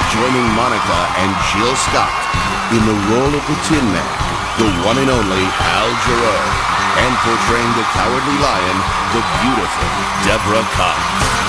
joining Monica and Jill Scott in the role of the Tin Man, the one and only Al Jarreau, and portraying the Cowardly Lion, the beautiful Deborah Cox.